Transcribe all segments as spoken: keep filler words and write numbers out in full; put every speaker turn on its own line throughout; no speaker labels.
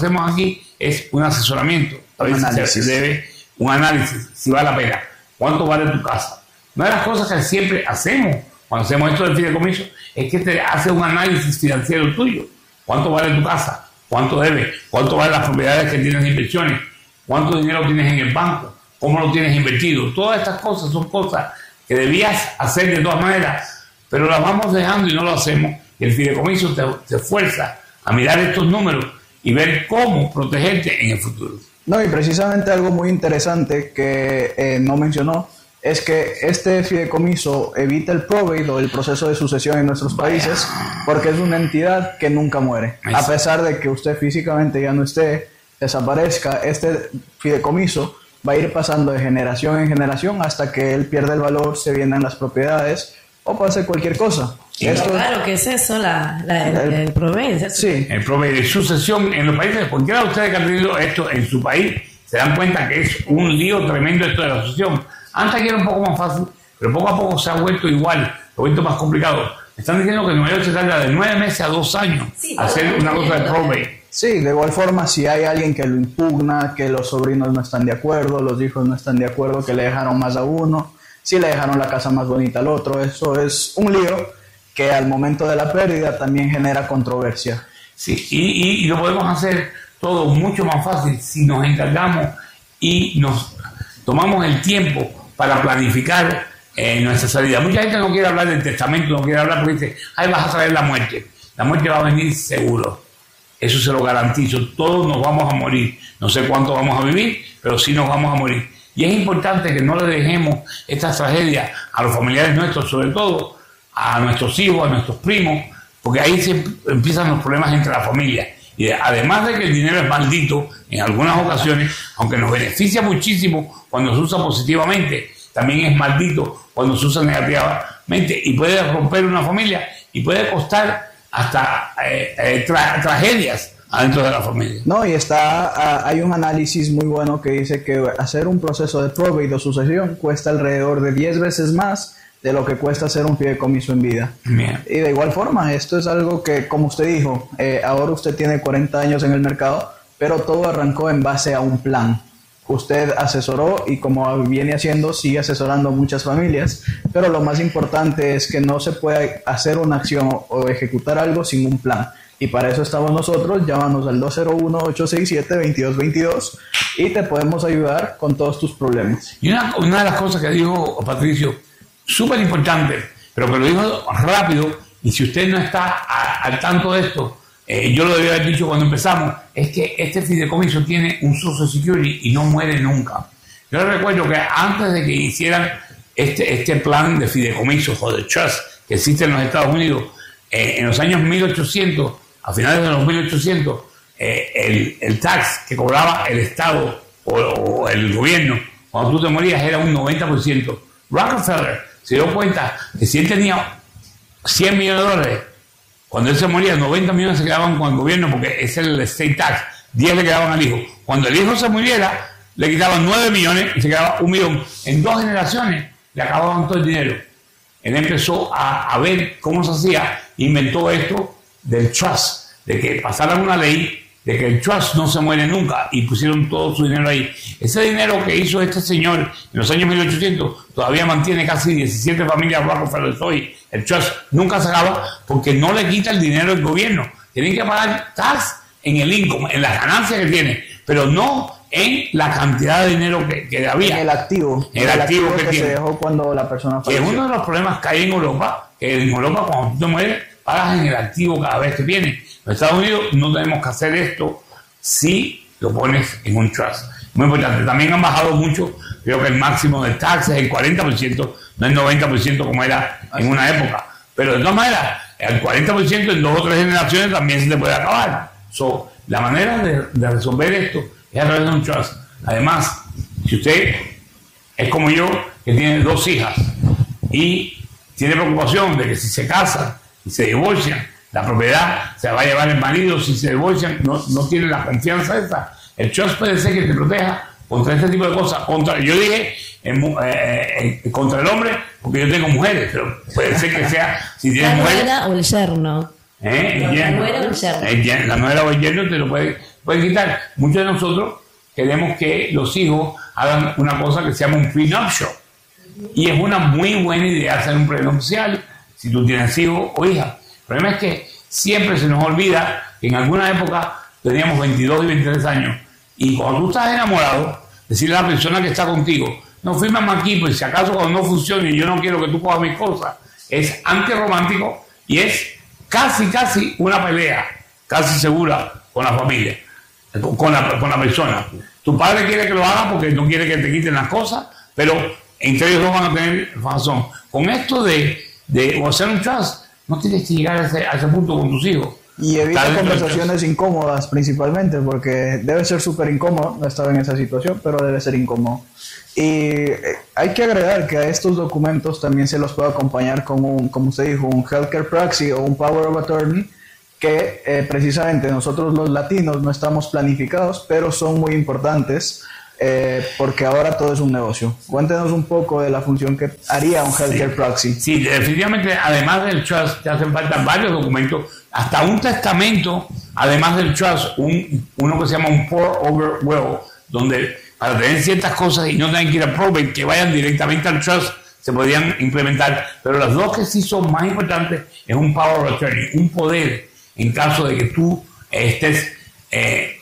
hacemos aquí es un asesoramiento. A veces se debe un análisis, si vale la pena. ¿Cuánto vale tu casa? Una de las cosas que siempre hacemos cuando hacemos esto del fideicomiso es que te hace un análisis financiero tuyo. ¿Cuánto vale tu casa? ¿Cuánto debes? ¿Cuánto valen las propiedades que tienes de inversiones? ¿Cuánto dinero tienes en el banco? ¿Cómo lo tienes invertido? Todas estas cosas son cosas que debías hacer de todas maneras, pero las vamos dejando y no lo hacemos. Y el fideicomiso te, te fuerza a mirar estos números y ver cómo protegerte en el futuro.
No, y precisamente algo muy interesante que eh, no mencionó es que este fideicomiso evita el probate o el proceso de sucesión en nuestros países, porque es una entidad que nunca muere. A pesar de que usted físicamente ya no esté, desaparezca, este fideicomiso va a ir pasando de generación en generación hasta que él pierda el valor, se vendan las propiedades o pase cualquier cosa.
Sí, esto, claro que es eso, la, la, el, el, el probate.
Sí. El probate de sucesión en los países. Cualquiera de ustedes que han tenido esto en su país se dan cuenta que es un lío tremendo esto de la sucesión. Antes era un poco más fácil, pero poco a poco se ha vuelto igual, se ha vuelto más complicado. Me están diciendo que en Nueva York se tarda de nueve meses a dos años sí, hacer una cosa de probate.
Sí, de igual forma, si hay alguien que lo impugna, que los sobrinos no están de acuerdo, los hijos no están de acuerdo, que le dejaron más a uno, si le dejaron la casa más bonita al otro, eso es un lío que al momento de la pérdida también genera controversia.
Sí, y, y, y lo podemos hacer todo mucho más fácil si nos encargamos y nos tomamos el tiempo para planificar eh, nuestra salida. Mucha gente no quiere hablar del testamento, no quiere hablar porque dice, ay, vas a traer la muerte. La muerte va a venir seguro. Eso se lo garantizo. Todos nos vamos a morir. No sé cuánto vamos a vivir, pero sí nos vamos a morir. Y es importante que no le dejemos estas tragedias a los familiares nuestros, sobre todo a nuestros hijos, a nuestros primos, porque ahí se empiezan los problemas entre la familia. Y además de que el dinero es maldito en algunas ocasiones, aunque nos beneficia muchísimo cuando se usa positivamente, también es maldito cuando se usa negativamente y puede romper una familia y puede costar hasta eh, eh, tra tragedias adentro de la familia.
No, y está, uh, hay un análisis muy bueno que dice que hacer un proceso de probate o sucesión cuesta alrededor de diez veces más de lo que cuesta hacer un fideicomiso en vida. Bien. Y de igual forma, esto es algo que, como usted dijo, eh, ahora usted tiene cuarenta años en el mercado, pero todo arrancó en base a un plan. Usted asesoró y como viene haciendo, sigue asesorando a muchas familias, pero lo más importante es que no se puede hacer una acción o ejecutar algo sin un plan. Y para eso estamos nosotros, llámanos al dos cero uno, ocho seis siete, veintidós veintidós y te podemos ayudar con todos tus problemas.
Y una, una de las cosas que dijo Patricio, súper importante, pero que lo dijo rápido, y si usted no está a, al tanto de esto, eh, yo lo debía haber dicho cuando empezamos, es que este fideicomiso tiene un Social Security y no muere nunca. Yo les recuerdo que antes de que hicieran este, este plan de fideicomiso o de trust que existe en los Estados Unidos, eh, en los años mil ochocientos, a finales de los mil ochocientos, eh, el, el tax que cobraba el Estado o, o el gobierno cuando tú te morías era un noventa por ciento. Rockefeller se dio cuenta que si él tenía cien millones de dólares, cuando él se moría, noventa millones se quedaban con el gobierno porque es el estate tax, diez le quedaban al hijo. Cuando el hijo se muriera, le quitaban nueve millones y se quedaba un millón. En dos generaciones le acababan todo el dinero. Él empezó a, a ver cómo se hacía, inventó esto del trust, de que pasaran una ley de que el trust no se muere nunca y pusieron todo su dinero ahí. Ese dinero que hizo este señor en los años mil ochocientos todavía mantiene casi diecisiete familias Rockefeller hoy. El trust nunca se acaba porque no le quita el dinero al gobierno. Tienen que pagar tax en el income, en las ganancias que tiene, pero no en la cantidad de dinero que, que había.
En el activo.
En el, el activo, activo
que, que
tiene.
se dejó cuando la persona falleció.
Que es uno de los problemas que hay en Europa, que en Europa cuando tú te mueres, pagas en el activo cada vez que viene. En los Estados Unidos no tenemos que hacer esto si lo pones en un trust. Muy importante. También han bajado mucho, creo que el máximo de taxes es el cuarenta por ciento, no el noventa por ciento como era en una época. Pero de todas maneras, el cuarenta por ciento en dos o tres generaciones también se te puede acabar. So, la manera de, de resolver esto es a través de un trust. Además, si usted es como yo, que tiene dos hijas y tiene preocupación de que si se casan y se divorcian, la propiedad se va a llevar el marido, si se divorcian, no, no tiene la confianza esa. El trust puede ser que te proteja contra este tipo de cosas. Contra, yo dije en, eh, eh, contra el hombre, porque yo tengo mujeres, pero puede ser que sea, si tienes
la
mujeres.
¿La o el yerno?
¿Eh? El yerno,
nuera o el yerno.
el yerno, la nuera o el yerno te lo puede, puede quitar. Muchos de nosotros queremos que los hijos hagan una cosa que se llama un prenuptial. Y es una muy buena idea hacer un prenupcial si tú tienes hijos o hijas. El problema es que siempre se nos olvida que en alguna época teníamos veintidós y veintitrés años. Y cuando tú estás enamorado, decirle a la persona que está contigo, no firmamos aquí, pues si acaso cuando no funcione y yo no quiero que tú cojas mis cosas, es antirromántico y es casi, casi una pelea, casi segura con la familia, con la, con la persona. Tu padre quiere que lo haga porque no quiere que te quiten las cosas, pero entre ellos dos van a tener razón. Con esto de, de o hacer un trust, no tienes que llegar a ese, a ese punto con tus hijos.
Y evita conversaciones incómodas principalmente, porque debe ser súper incómodo no estar en esa situación, pero debe ser incómodo. Y hay que agregar que a estos documentos también se los puede acompañar con un, como usted dijo, un healthcare proxy o un power of attorney, que eh, precisamente nosotros los latinos no estamos planificados, pero son muy importantes. Eh, porque ahora todo es un negocio. Cuéntenos un poco de la función que haría un healthcare sí, proxy.
Sí, definitivamente, además del trust, te hacen falta varios documentos, hasta un testamento, además del trust, un, uno que se llama un pour over will, donde para tener ciertas cosas y no tengan que ir a probate, que vayan directamente al trust, se podrían implementar. Pero las dos que sí son más importantes es un power of attorney, un poder en caso de que tú estés eh,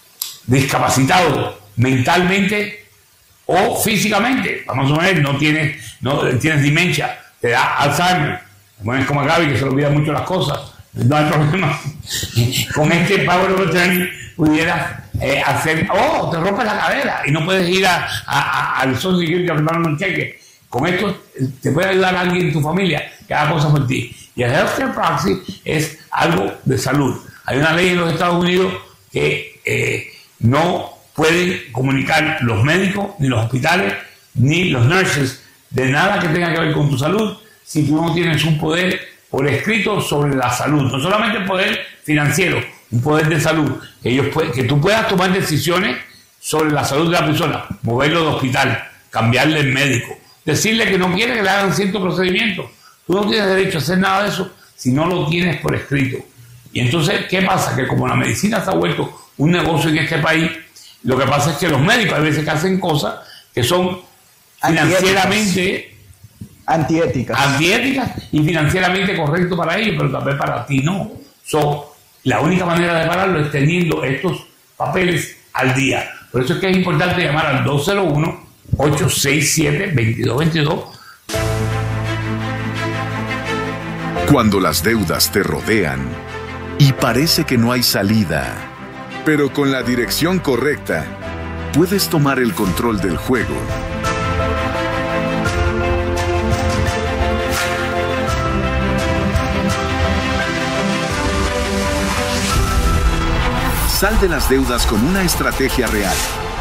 discapacitado mentalmente o físicamente. Vamos a ver, no tienes, no tienes demencia, te da Alzheimer, como es como a Gaby que se le olvida mucho las cosas, no hay problema. Con este Power of Attorney pudieras eh, hacer, oh, te rompes la cadera y no puedes ir a, a, a, al Social Security a firmar un cheque. Con esto te puede ayudar a alguien en tu familia que haga cosas por ti. Y el Healthcare Proxy es algo de salud. Hay una ley en los Estados Unidos que eh, no pueden comunicar los médicos, ni los hospitales, ni los nurses de nada que tenga que ver con tu salud si tú no tienes un poder por escrito sobre la salud. No solamente el poder financiero, un poder de salud. Que, ellos pueden, que tú puedas tomar decisiones sobre la salud de la persona, moverlo de hospital, cambiarle el médico, decirle que no quiere que le hagan cierto procedimiento. Tú no tienes derecho a hacer nada de eso si no lo tienes por escrito. Y entonces, ¿qué pasa? Que como la medicina se ha vuelto un negocio en este país, lo que pasa es que los médicos hay veces que hacen cosas que son financieramente
antiéticas,
antiéticas y financieramente correcto para ellos, pero tal vez para ti no. So, la única manera de pararlo es teniendo estos papeles al día. Por eso es que es importante llamar al dos cero uno, ocho seis siete, dos dos dos dos.
Cuando las deudas te rodean y parece que no hay salida, pero con la dirección correcta, puedes tomar el control del juego. Sal de las deudas con una estrategia real.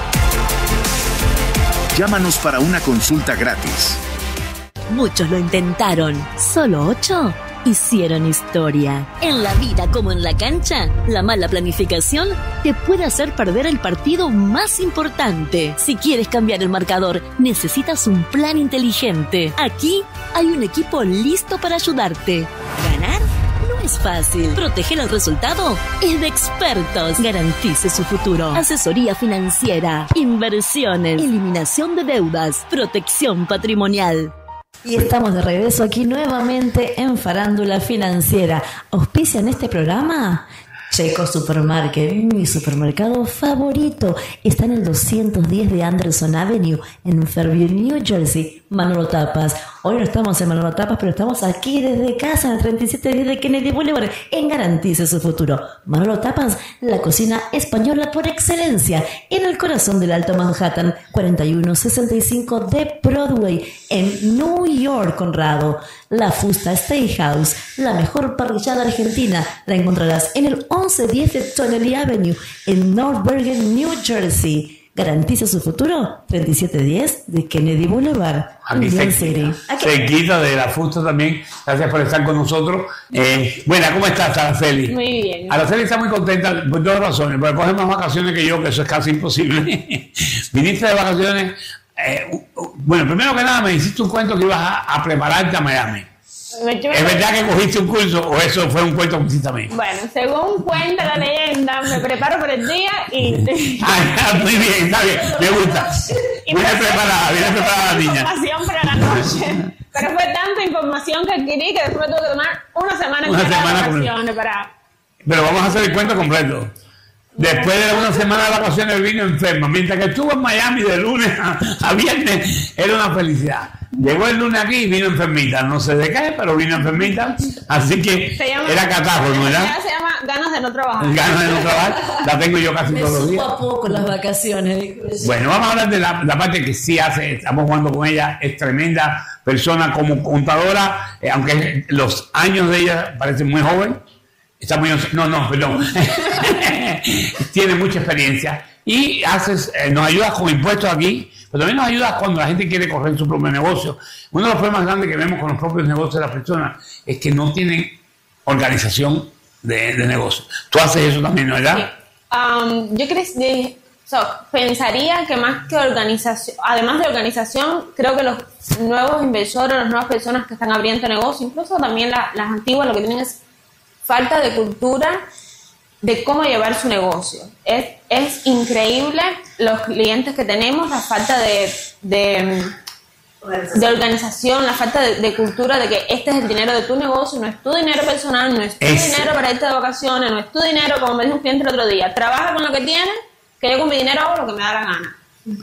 Llámanos para una consulta gratis.
Muchos lo intentaron, solo ocho hicieron historia. En la vida como en la cancha, la mala planificación te puede hacer perder el partido más importante. Si quieres cambiar el marcador, necesitas un plan inteligente. Aquí hay un equipo listo para ayudarte. ¿Ganar? No es fácil. Proteger el resultado es de expertos. Garantice su futuro. Asesoría financiera, inversiones, eliminación de deudas, protección patrimonial.
Y estamos de regreso aquí nuevamente en Farándula Financiera. ¿Auspician este programa? Checo Supermarket, mi supermercado favorito. Está en el doscientos diez de Anderson Avenue, en Fairview, New Jersey. Manolo Tapas. Hoy no estamos en Manolo Tapas, pero estamos aquí desde casa, en el treinta y siete diez de Kennedy Boulevard, en Garantice su futuro. Manolo Tapas, la cocina española por excelencia, en el corazón del Alto Manhattan, cuarenta y uno sesenta y cinco de Broadway, en New York, Conrado. La Fusta Steakhouse, la mejor parrillada argentina, la encontrarás en el once diez de Tonnelle Avenue, en North Bergen, New Jersey. Garantiza su futuro, treinta y siete diez de Kennedy Boulevard,
aquí cerquita de la Fusta también. Gracias por estar con nosotros. Eh, buena, ¿cómo estás, Araceli?
Muy bien.
Araceli está muy contenta por dos razones, porque coge más vacaciones que yo, que eso es casi imposible. Viniste de vacaciones. Eh, bueno, primero que nada me hiciste un cuento que ibas a, a prepararte a Miami. ¿Es verdad que cogiste un curso o eso fue un cuento que hiciste a mí?
Bueno, según cuenta la leyenda, me preparo por el día y...
ah, muy bien, está bien, me gusta. Viene preparada, viene preparada la niña.
Información para la noche. Pero fue tanta información que adquirí que después tuve que tomar una semana
una
entera
semana
de vacaciones para...
Pero vamos a hacer el cuento completo. Después de una semana de vacaciones vino enfermo. Mientras que estuvo en Miami de lunes a, a viernes, era una felicidad. Llegó el lunes aquí y vino enfermita. No sé de qué, pero vino enfermita. Así que
llama,
era catálogo, ¿no era?
Se llama ganas de no trabajar.
Ganas de no trabajar. La tengo yo casi
Me
todos los días.
supo a poco las vacaciones.
Bueno, vamos a hablar de la, la parte que sí hace. Estamos jugando con ella. Es tremenda persona como contadora. Eh, aunque los años de ella parecen muy joven. Está muy... No, no, perdón. Tiene mucha experiencia. Y haces, eh, nos ayudas con impuestos aquí, pero también nos ayudas cuando la gente quiere correr su propio negocio. Uno de los problemas grandes que vemos con los propios negocios de las personas es que no tienen organización de, de negocio. Tú haces eso también, ¿no? ¿Verdad?
Sí. Um, yo creo que so, pensaría que más que organización, además de organización, creo que los nuevos inversores, las nuevas personas que están abriendo negocio, incluso también la, las antiguas, lo que tienen es falta de cultura de cómo llevar su negocio. Es, es increíble los clientes que tenemos, la falta de, de, de organización, la falta de, de cultura de que este es el dinero de tu negocio, no es tu dinero personal, no es tu
es...
dinero para irte de vacaciones, no es tu dinero, como me dijo un cliente el otro día, trabaja con lo que tienes, que yo con mi dinero hago lo que me da la gana.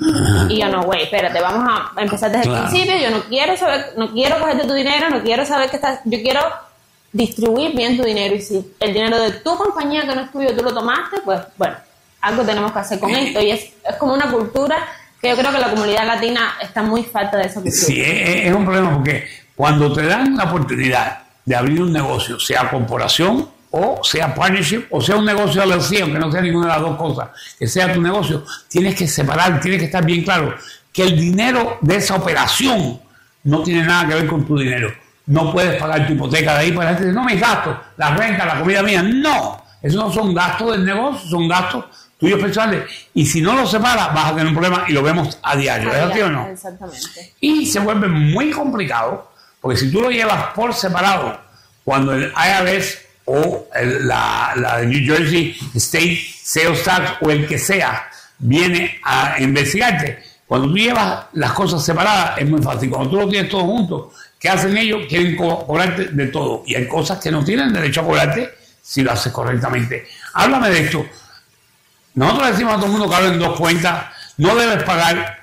Y yo no, güey, espérate, vamos a empezar desde claro. el principio, yo no quiero saber, no quiero cogerte tu dinero, no quiero saber que estás, yo quiero distribuir bien tu dinero, y si el dinero de tu compañía que no es tuyo tú lo tomaste, pues bueno, algo tenemos que hacer con esto, y es, es como una cultura que yo creo que la comunidad latina está muy falta de esa cultura.
Sí, es, es un problema porque cuando te dan la oportunidad de abrir un negocio, sea corporación o sea partnership o sea un negocio L L C, aunque no sea ninguna de las dos cosas, que sea tu negocio, tienes que separar, tienes que estar bien claro que el dinero de esa operación no tiene nada que ver con tu dinero. No puedes pagar tu hipoteca de ahí para la gente dice, no, mis gastos, la renta, la comida mía. No, esos no son gastos del negocio, son gastos tuyos personales. Y si no los separas, vas a tener un problema y lo vemos a diario. ¿Es así o no?
Exactamente.
Y se vuelve muy complicado, porque si tú lo llevas por separado, cuando el I R S o el, la, la New Jersey State Sales Tax o el que sea, viene a investigarte, cuando tú llevas las cosas separadas, es muy fácil. Cuando tú lo tienes todo junto, ¿qué hacen ellos? Quieren co cobrarte de todo. Y hay cosas que no tienen derecho a cobrarte si lo haces correctamente. Háblame de esto. Nosotros decimos a todo el mundo que abren dos cuentas. No debes pagar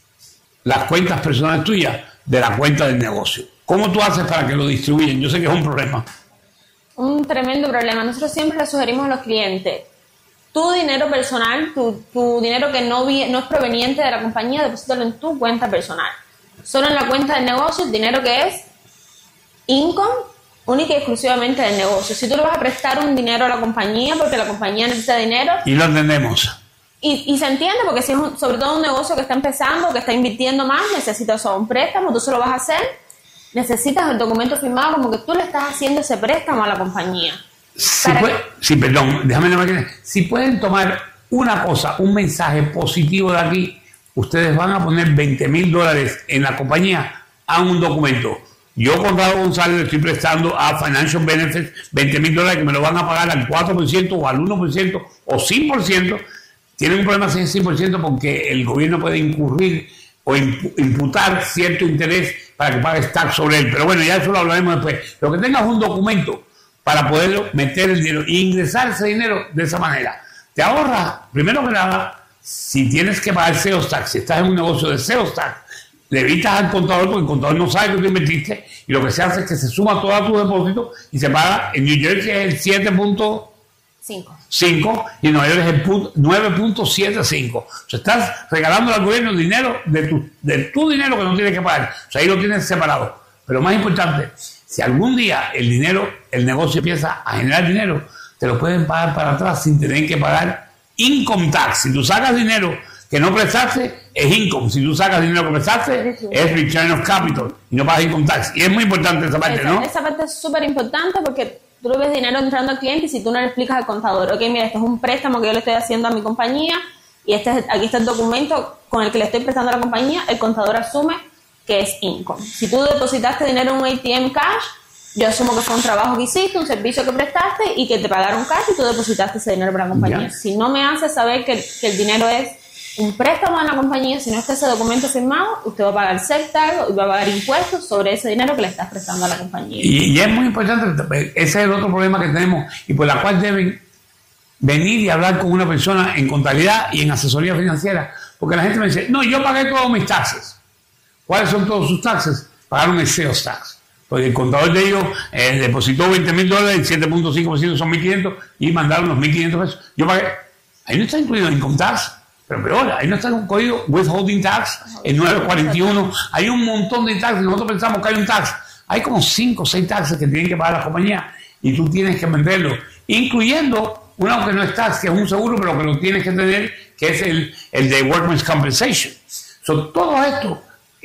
las cuentas personales tuyas de la cuenta del negocio. ¿Cómo tú haces para que lo distribuyan? Yo sé que es un problema.
Un tremendo problema. Nosotros siempre le sugerimos a los clientes, tu dinero personal, tu, tu dinero que no, vi, no es proveniente de la compañía, deposítalo en tu cuenta personal. Solo en la cuenta del negocio, el dinero que es income, única y exclusivamente del negocio. Si tú le vas a prestar un dinero a la compañía porque la compañía necesita dinero...
Y lo entendemos.
Y, y se entiende porque si es un, sobre todo un negocio que está empezando, que está invirtiendo más, necesitas o un préstamo, tú se lo vas a hacer, necesitas el documento firmado como que tú le estás haciendo ese préstamo a la compañía.
Si, puede, que... sí, perdón, déjame nomás. Si pueden tomar una cosa, un mensaje positivo de aquí, ustedes van a poner veinte mil dólares en la compañía a un documento. Yo, Conrado González, le estoy prestando a Financial Benefits veinte mil dólares que me lo van a pagar al cuatro por ciento o al uno por ciento o cien por ciento. Tienen un problema sin cien por ciento porque el gobierno puede incurrir o imputar cierto interés para que pagues tax sobre él. Pero bueno, ya eso lo hablaremos después. Pero que tengas un documento para poder meter el dinero e ingresar ese dinero de esa manera. Te ahorras, primero que nada, si tienes que pagar sales tax, si estás en un negocio de sales tax, le evitas al contador porque el contador no sabe que tú invertiste y lo que se hace es que se suma todo a tu depósito y se paga, en New Jersey es el siete punto cinco y en Nueva York es el nueve punto setenta y cinco. O sea, estás regalando al gobierno el dinero de tu, de tu dinero que no tienes que pagar. O sea, ahí lo tienes separado. Pero más importante, si algún día el dinero, el negocio empieza a generar dinero, te lo pueden pagar para atrás sin tener que pagar income tax. Si tú sacas dinero que no prestaste, es income. Si tú sacas dinero que prestaste, es return of capital y no pagas income tax. Y es muy importante esa parte,
esa,
¿no?
Esa parte es súper importante porque tú le ves dinero entrando al cliente y si tú no le explicas al contador, ok, mira, este es un préstamo que yo le estoy haciendo a mi compañía y este es, aquí está el documento con el que le estoy prestando a la compañía, el contador asume que es income. Si tú depositaste dinero en un A T M cash, yo asumo que fue un trabajo que hiciste, un servicio que prestaste y que te pagaron cash y tú depositaste ese dinero para la compañía. Ya. Si no me hace saber que, que el dinero es un préstamo a la compañía, si no está ese documento firmado, usted va a pagar self-tax y va a pagar impuestos sobre ese dinero que le estás prestando a la compañía.
Y, y es muy importante, ese es el otro problema que tenemos y por la cual deben venir y hablar con una persona en contabilidad y en asesoría financiera, porque la gente me dice, no, yo pagué todos mis taxes. ¿Cuáles son todos sus taxes? Pagaron el sales tax. Porque el contador de ellos eh, depositó veinte mil dólares, el siete punto cinco por ciento son mil quinientos y mandaron los mil quinientos pesos. Yo pagué. Ahí no está incluido el income tax, pero peor, ahí no está incluido withholding tax, el nueve cuarenta y uno. Hay un montón de taxes. Nosotros pensamos que hay un tax. Hay como cinco o seis taxes que tienen que pagar las compañías y tú tienes que venderlo, incluyendo uno que no es tax, que es un seguro, pero que lo tienes que tener, que es el, el de Workman's Compensation. So, todo esto.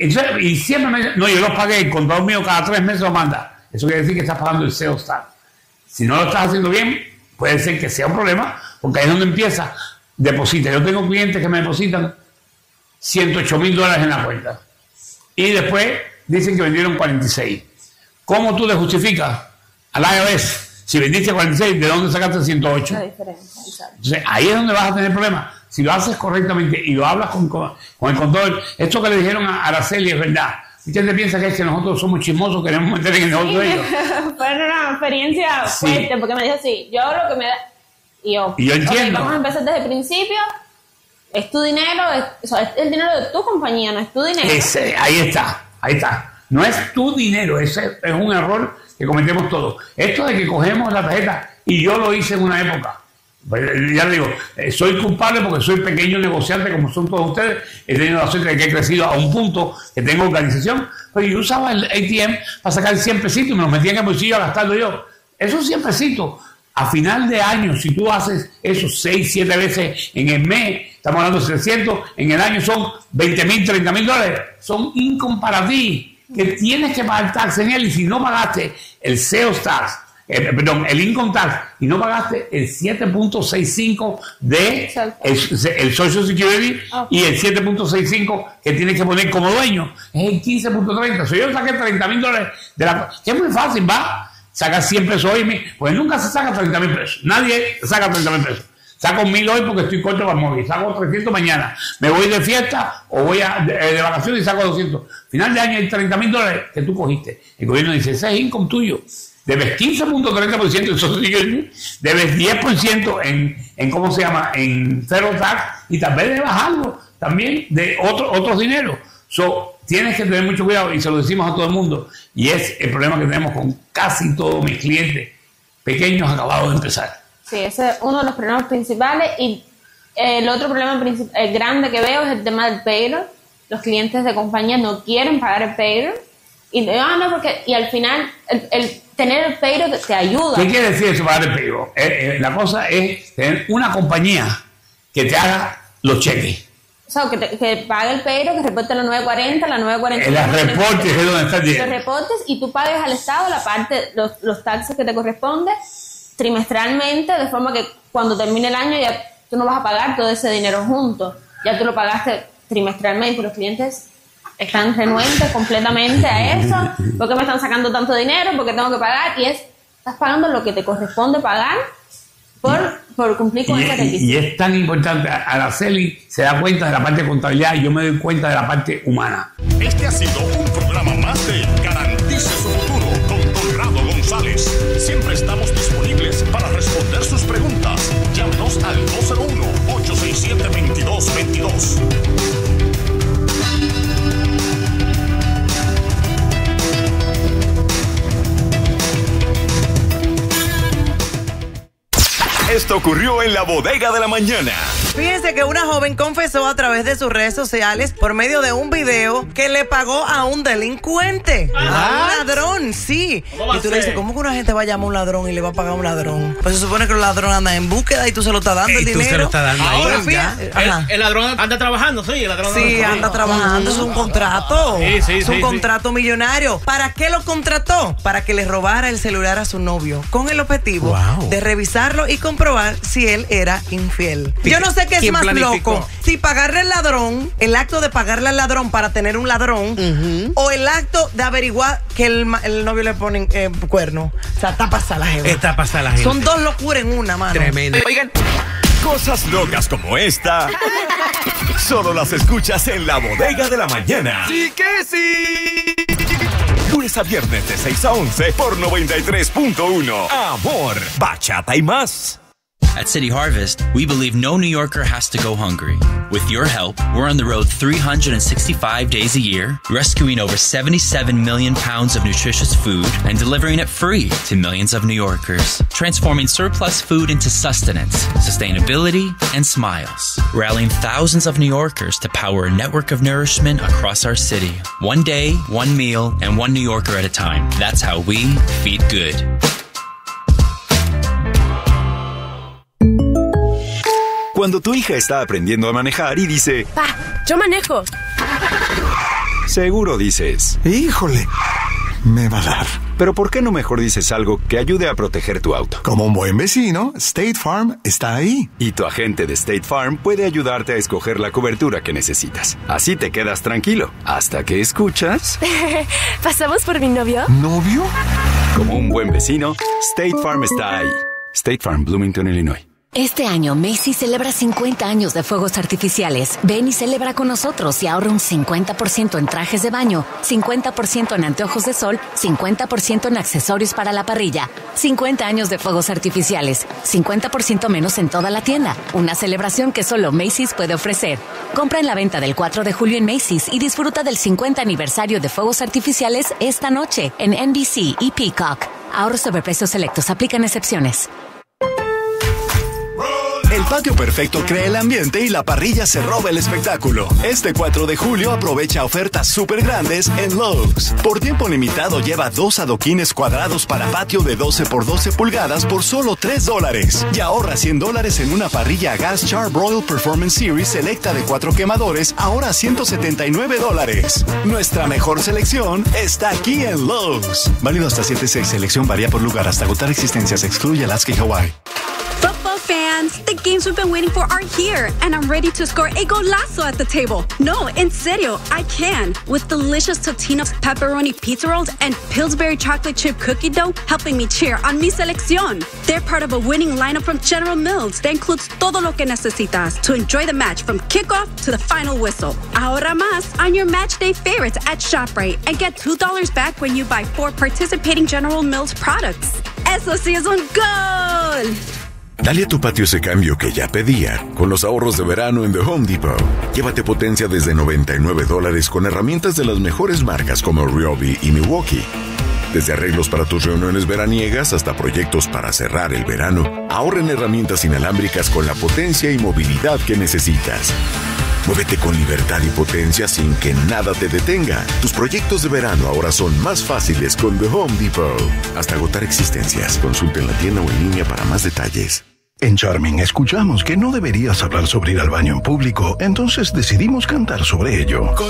Y siempre me dicen, no, yo los pagué, el contador mío cada tres meses lo manda. Eso quiere decir que estás pagando el sales tax. Si no lo estás haciendo bien, puede ser que sea un problema, porque ahí es donde empieza, deposita. Yo tengo clientes que me depositan ciento ocho mil dólares en la cuenta. Y después dicen que vendieron cuarenta y seis. ¿Cómo tú le justificas al I R S? Si vendiste cuarenta y seis, ¿de dónde sacaste ciento ocho?
La diferencia, exacto.
Entonces, ahí es donde vas a tener problemas. Si lo haces correctamente y lo hablas con, con, con el contador, esto que le dijeron a Araceli es verdad. Mucha gente piensa que es que nosotros somos chismosos, queremos meter en el negocio de ellos.
Fue una experiencia
Sí.
fuerte, porque me dijo así, yo hago lo que me da... Y yo,
Y yo entiendo.
okay, vamos a empezar desde el principio, es tu dinero, es, o sea, es el dinero de tu compañía, no es tu dinero.
Ese, ahí está, ahí está. No es tu dinero, ese es un error que cometemos todos. Esto de que cogemos la tarjeta, y yo lo hice en una época, ya le digo, eh, soy culpable porque soy pequeño negociante como son todos ustedes, he tenido la suerte de que he crecido a un punto que tengo organización, pero yo usaba el A T M para sacar cien pesitos y me los metía en el bolsillo a gastarlo yo. Esos cien pesitos, a final de año, si tú haces esos seis, siete veces en el mes, estamos hablando de trescientos, en el año son veinte mil, treinta mil dólares, son incomparables, que tienes que pagar tax en él, y si no pagaste el sales tax, Eh, perdón, el income tax y no pagaste el siete punto sesenta y cinco de el, el Social Security okay. y el siete punto sesenta y cinco que tienes que poner como dueño, es el quince punto treinta. So, yo saqué treinta mil dólares de la... que es muy fácil, va, sacar cien pesos hoy, pues nunca se saca treinta mil pesos, nadie saca treinta mil pesos. Saco mil hoy porque estoy corto para el móvil, saco trescientos mañana, me voy de fiesta o voy a, de, de vacaciones y saco doscientos. Final de año hay treinta mil dólares que tú cogiste. El gobierno dice, ese es income tuyo. Debes quince punto treinta por ciento en Social Security, debes diez por ciento en, en, ¿cómo se llama?, en federal tax, y tal vez debas algo también de otro, otros dineros. So, tienes que tener mucho cuidado, y se lo decimos a todo el mundo, y es el problema que tenemos con casi todos mis clientes pequeños acabados de empezar.
Sí, ese es uno de los problemas principales, y el otro problema princip- el grande que veo es el tema del payroll. Los clientes de compañías no quieren pagar el payroll, y, ah, no, porque, y al final el, el tener el payroll te, te ayuda.
¿Qué quiere decir eso, pagar el payroll? Eh, eh, la cosa es tener una compañía que te haga los cheques.
O sea, que, te, que pague el payroll, que reporte la nueve cuarenta, la nueve cuarenta.
Los reportes es donde está el dinero.
Los reportes, y tú pagues al Estado la parte, los, los taxes que te corresponde trimestralmente, de forma que cuando termine el año ya tú no vas a pagar todo ese dinero junto. Ya tú lo pagaste trimestralmente. Los clientes están renuentes completamente a eso. ¿Por qué me están sacando tanto dinero? ¿Por qué tengo que pagar? Y es, estás pagando lo que te corresponde pagar por, por cumplir con
y,
ese requisito.
Y es tan importante. Araceli se da cuenta de la parte de contabilidad y yo me doy cuenta de la parte humana.
Este ha sido un programa más de Garantice su futuro con Conrado González. Siempre estamos disponibles para responder sus preguntas. Llámenos al dos cero uno, ocho seis siete, veintidós veintidós. Esto ocurrió en la bodega de la mañana.
Fíjense que una joven confesó a través de sus redes sociales por medio de un video que le pagó a un delincuente, a un ladrón, sí. Y tú le dices, ¿cómo que una gente va a llamar a un ladrón y le va a pagar a un ladrón? Pues se supone que el ladrón anda en búsqueda y tú se lo estás dando el
y tú
dinero.
se lo estás dando ahí.
Ahora, fíjate,
el, el ladrón anda trabajando, sí. El ladrón
sí, anda, anda trabajando, es un contrato.
Sí, sí,
es un
sí,
contrato
sí.
millonario. ¿Para qué lo contrató? Para que le robara el celular a su novio, con el objetivo
wow.
de revisarlo y comprobar comprobar si él era infiel. Yo no sé qué es más planificó? loco, si pagarle al ladrón, el acto de pagarle al ladrón para tener un ladrón, uh-huh. o el acto de averiguar que el, el novio le pone eh, cuerno. O sea, está pasada la gente.
Está pasada la gente.
Son dos locuras en una, mano.
Tremendo.
Oigan, cosas locas como esta solo las escuchas en La Bodega de la Mañana. ¡Sí que sí! Lunes a viernes de seis a once por noventa y tres punto uno. Amor, bachata y más.
At City Harvest, we believe no New Yorker has to go hungry. With your help, we're on the road three hundred sixty-five days a year, rescuing over seventy-seven million pounds of nutritious food and delivering it free to millions of New Yorkers, transforming surplus food into sustenance, sustainability, and smiles, rallying thousands of New Yorkers to power a network of nourishment across our city. One day, one meal, and one New Yorker at a time. That's how we feed good.
Cuando tu hija está aprendiendo a manejar y dice,
Pa, yo manejo.
Seguro dices,
híjole, me va a dar.
Pero ¿por qué no mejor dices algo que ayude a proteger tu auto?
Como un buen vecino, State Farm está ahí.
Y tu agente de State Farm puede ayudarte a escoger la cobertura que necesitas. Así te quedas tranquilo, hasta que escuchas...
¿Pasamos por mi novio?
¿Novio?
Como un buen vecino, State Farm está ahí. State Farm, Bloomington, Illinois.
Este año Macy's celebra cincuenta años de fuegos artificiales. Ven y celebra con nosotros y ahorra un cincuenta por ciento en trajes de baño, cincuenta por ciento en anteojos de sol, cincuenta por ciento en accesorios para la parrilla. cincuenta años de fuegos artificiales, cincuenta por ciento menos en toda la tienda. Una celebración que solo Macy's puede ofrecer. Compra en la venta del cuatro de julio en Macy's y disfruta del cincuenta aniversario de fuegos artificiales esta noche en N B C y Peacock. Ahorros sobre precios selectos, aplican excepciones.
El patio perfecto crea el ambiente y la parrilla se roba el espectáculo. Este cuatro de julio aprovecha ofertas súper grandes en Lowe's. Por tiempo limitado lleva dos adoquines cuadrados para patio de doce por doce pulgadas por solo tres dólares. Y ahorra cien dólares en una parrilla a gas Char-Broil Performance Series selecta de cuatro quemadores, ahora ciento setenta y nueve dólares. Nuestra mejor selección está aquí en Lowe's. Válido hasta siete seis. Selección varía por lugar hasta agotar existencias. Excluye Alaska y Hawaii.
Football fans, the games we've been waiting for are here, and I'm ready to score a golazo at the table. No, en serio, I can. With delicious Totino's pepperoni pizza rolls and Pillsbury chocolate chip cookie dough helping me cheer on mi selección. They're part of a winning lineup from General Mills that includes todo lo que necesitas to enjoy the match from kickoff to the final whistle. Ahorra más on your match day favorites at ShopRite and get two dollars back when you buy four participating General Mills products. Eso sí es un gol!
Dale a tu patio ese cambio que ya pedía con los ahorros de verano en The Home Depot. Llévate potencia desde noventa y nueve dólares con herramientas de las mejores marcas como Ryobi y Milwaukee. Desde arreglos para tus reuniones veraniegas hasta proyectos para cerrar el verano, ahorra en herramientas inalámbricas con la potencia y movilidad que necesitas. Muévete con libertad y potencia sin que nada te detenga. Tus proyectos de verano ahora son más fáciles con The Home Depot. Hasta agotar existencias. Consulta en la tienda o en línea para más detalles.
En Charming escuchamos que no deberías hablar sobre ir al baño en público, entonces decidimos cantar sobre ello.